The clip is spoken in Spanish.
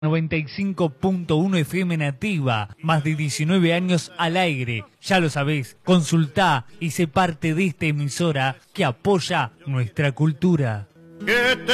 95.1 FM Nativa, más de 19 años al aire. Ya lo sabés, consultá y sé parte de esta emisora que apoya nuestra cultura.